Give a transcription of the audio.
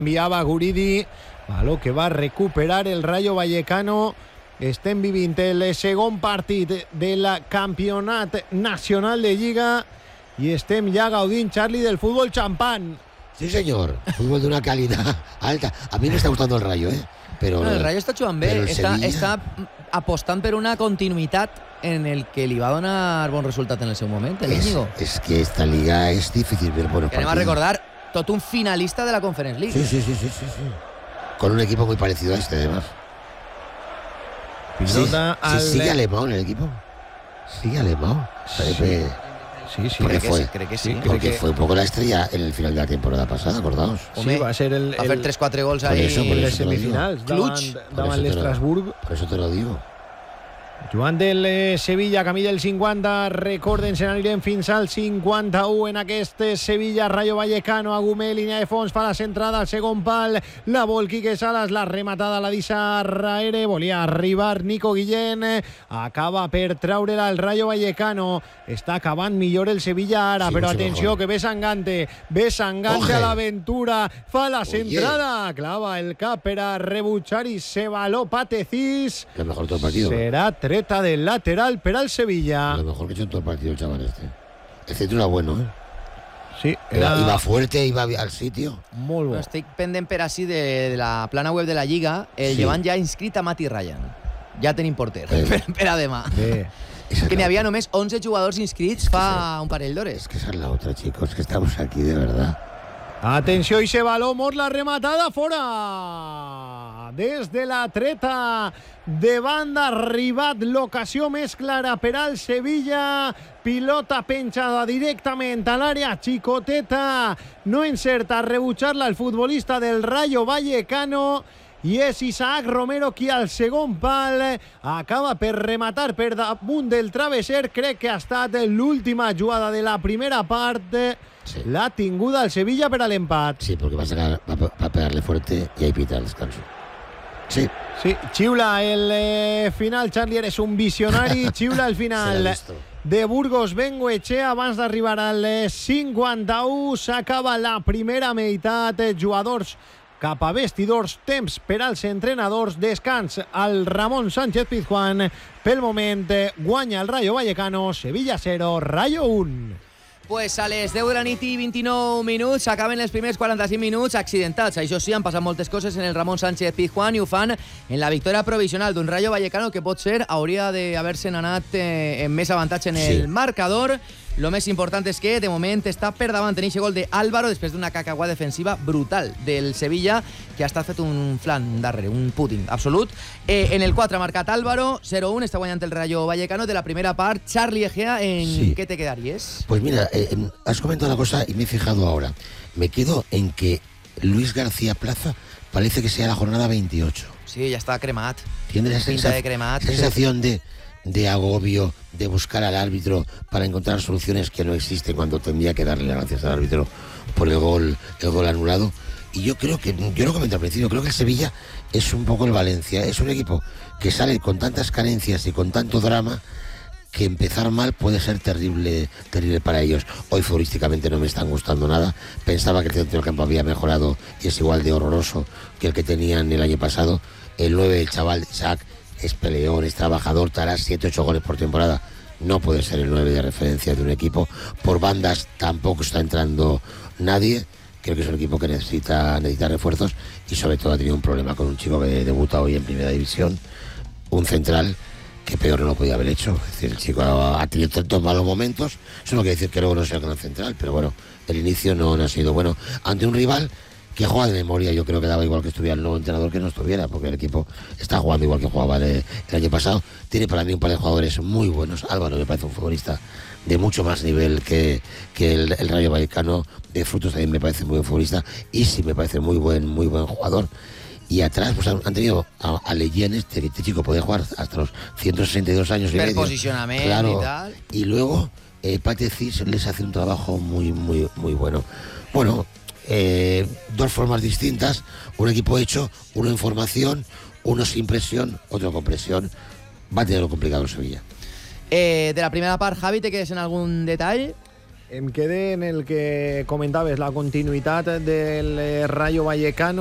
enviava Guridi, valor que va recuperar el Rayo Vallecano. Estem vivint el segon partit del campionat nacional de Lliga y estem ya gaudint, Charlie, del fútbol champán. Sí, señor, fútbol de una calidad alta. A mí me está gustando el Rayo, pero el Rayo està jugant bé, està apostant per una continuïtat en el que li va donar bon resultat en el seu moment, Íñigo. Es que esta liga es difícil ver buenos partidos. Anem a recordar, tot un finalista de la Conference League. Sí. Con un equipo muy parecido a este, además. Sigue Alemão en el equipo. Sigue Alemão. Sí, crec que sí. Porque fue un poco la estrella en el final de la temporada pasada, acordaos. Sí, va a ser el... Va a fer 3-4 gols ahí. Por les eso semifinals davant l'Estrasburg. Por eso te lo digo. Joan del Sevilla, camí del 50, recorden, se n'anirem fins al 51 en aquest Sevilla, Rayo Vallecano, Agumé, línia de fons, fa la centrada al segon pal, la vol Quique Salas, la rematada la deixa Raere, volia arribar Nico Guillén, acaba per treure-la el Rayo Vallecano, està acabant millor el Sevilla ara, però atenció que ve Sangante a l'aventura, fa la centrada, clava el cap per a rebutjar i se való Patecís, lo mejor todo el partido. Será treta del lateral per al Sevilla. Lo mejor que ha hecho en todo el partido el chaval este. El centro era bueno, Sí, iba fuerte, iba al sitio. Molt bo. Estic pendent per així de la plana web de la Lliga. El Llevant ja ha inscrit a Mati Ryan. Ja tenim porter per a demà. Que n'hi havia només 11 jugadors inscrits fa un parell d'hores. Es que esa es la otra, chicos, que estamos aquí de verdad. Atenció, i se való Mort, la rematada fora. Des de la treta de banda, ha arribat l'ocasió més clara per al Sevilla. Pilota penjada directament a l'àrea xicoteta. No encerta a rebutjar-la el futbolista del Rayo Vallecano. I és Isaac Romero qui al segon pal acaba per rematar per damunt del travesser. Crec que ha estat l'última jugada de la primera part. Sí. La tinguda al Sevilla per a l'empat. Sí, porque va a pegarle fuerte y ahí pita el descanso. Sí, xiula el final, Charlie, eres un visionari, xiula el final de Burgos Bengoechea abans d'arribar al 51, s'acaba la primera meitat, jugadors cap a vestidors, temps per als entrenadors, descans al Ramon Sánchez Pizjuán, pel moment guanya el Rayo Vallecano, Sevilla 0, Rayo 1. Pues a les 10 de la nit i 29 minuts s'acaben els primers 45 minuts accidentats. Això sí, han passat moltes coses en el Ramon Sánchez Pizjuán i ho fan en la victòria provisional d'un Rayo Vallecano que potser hauria d'haver-se'n anat amb més avantatge en el marcador. Lo més important és que, de moment, està per davant en aquest gol d'Álvaro després d'una cacagua defensiva brutal del Sevilla, que ha estat fet un flan darrere, un pudding absolut. En el 4 ha marcat Álvaro, 0-1, està guanyant el Rayo Vallecano. De la primera part, Charlie Egea, ¿en qué te quedarías? Pues mira, has comentado una cosa y me he fijado ahora. Me quedo en que Luis García Plaza parece que sea la jornada 28. Sí, ya está cremat. Tiene esa pinta de cremat. Sensación de agobio, de buscar al árbitro para encontrar soluciones que no existen cuando tendría que darle gracias al árbitro por el gol anulado. Y yo creo que, yo lo comenté al principio, creo que el Sevilla es un poco el Valencia, es un equipo que sale con tantas carencias y con tanto drama que empezar mal puede ser terrible para ellos. Hoy futbolísticamente no me están gustando nada. Pensaba que el centro del campo había mejorado y es igual de horroroso que el que tenían el año pasado. El 9, el chaval Isaac, es peleón, es trabajador, te hará 7-8 goles por temporada. No puede ser el 9 de referencia de un equipo. Por bandas tampoco está entrando nadie. Creo que es un equipo que necesita refuerzos y sobre todo ha tenido un problema con un chico que debuta hoy en Primera División, un central que peor no lo podía haber hecho. Es decir, el chico ha tenido tantos malos momentos. Eso no quiere decir que luego no sea gran central, pero bueno, el inicio no ha sido bueno ante un rival que juega de memoria. Yo creo que daba igual que estuviera el nuevo entrenador que no estuviera, porque el equipo está jugando igual que jugaba el año pasado. Tiene para mí un par de jugadores muy buenos. Álvaro me parece un futbolista de mucho más nivel que el Rayo Vallecano. De Frutos también me parece muy buen futbolista. Isi me parece muy buen jugador. Y atrás pues han tenido a Leyen, este chico puede jugar hasta los 162 años y medio. Posicionamiento, claro, y tal. Y luego Patecís les hace un trabajo muy bueno. Bueno, dos formas distintas, un equipo hecho, uno en formación, uno sin presión, otro con presión. Va a tener lo complicado en Sevilla. De la primera part, Javi, ¿te quedes en algún detalle? Em quedé en el que comentaves, la continuïtat del Rayo Vallecano.